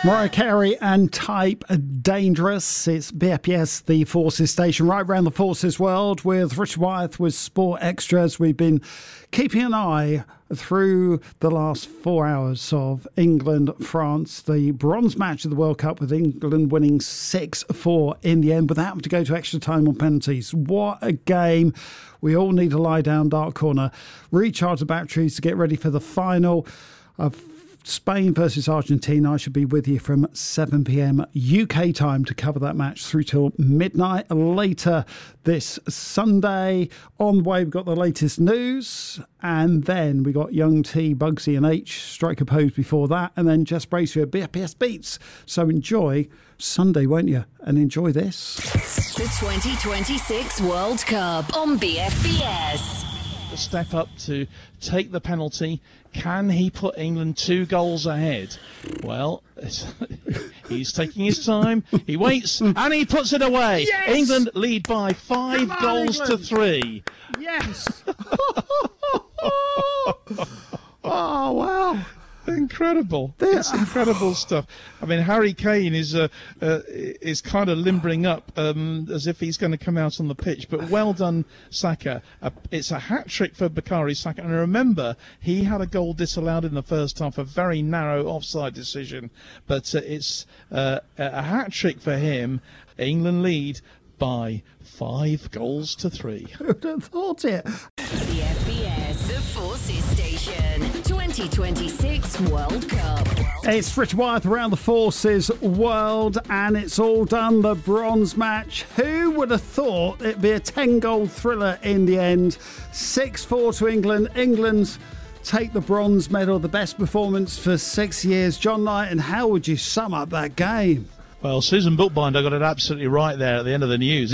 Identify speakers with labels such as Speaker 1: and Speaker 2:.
Speaker 1: Mariah Carey and Type Dangerous. It's BFBS, the Forces station, right around the Forces world with Richard Wyeth with Sport Extras. We've been keeping an eye through the last 4 hours of England-France, the bronze match of the World Cup, with England winning 6-4 in the end without having to go to extra time on penalties. What a game. We all need to lie down dark corner, recharge the batteries to get ready for the final of Spain versus Argentina. I should be with you from 7 p.m. UK time to cover that match through till midnight. Later this Sunday, on the way, we've got the latest news, and then we got Young T, Bugsy and H, Striker Pose before that, and then Just Brace you at BFBS Beats. So enjoy Sunday, won't you? And enjoy this.
Speaker 2: The 2026 World Cup on BFBS.
Speaker 3: Step up to take the penalty. Can he put England 2 goals ahead? Well, he's taking his time. He waits and he puts it away.
Speaker 1: Yes!
Speaker 3: England lead by 5 goals to 3.
Speaker 1: Yes. Oh, wow.
Speaker 3: Incredible! It's incredible stuff. I mean, Harry Kane is kind of limbering up as if he's going to come out on the pitch. But well done, Saka. It's a hat trick for Bukayo Saka. And remember, he had a goal disallowed in the first half, a very narrow offside decision. But it's a hat trick for him. England lead by 5 goals to 3.
Speaker 1: Who would have thought it?
Speaker 2: The FBS, the Forces Station, 2026 World Cup.
Speaker 1: It's Richard Wyeth around the Forces world, and it's all done. The bronze match. Who would have thought it'd be a 10-goal thriller in the end? 6-4 to England. England take the bronze medal, the best performance for 6 years. John Knight, and how would you sum up that game?
Speaker 3: Well, Susan Bookbinder got it absolutely right there at the end of the news.